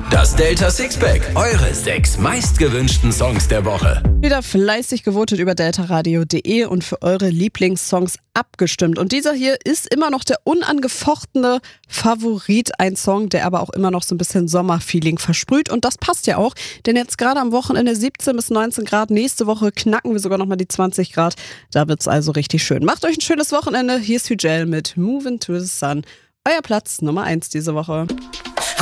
Das Delta Sixpack, eure 6 meistgewünschten Songs der Woche. Wieder fleißig gewotet über deltaradio.de und für eure Lieblingssongs abgestimmt. Und dieser hier ist immer noch der unangefochtene Favorit. Ein Song, der aber auch immer noch so ein bisschen Sommerfeeling versprüht. Und das passt ja auch, denn jetzt gerade am Wochenende 17 bis 19 Grad. Nächste Woche knacken wir sogar nochmal die 20 Grad. Da wird's also richtig schön. Macht euch ein schönes Wochenende. Hier ist Hugel mit Movin' to the Sun. Euer Platz Nummer 1 diese Woche.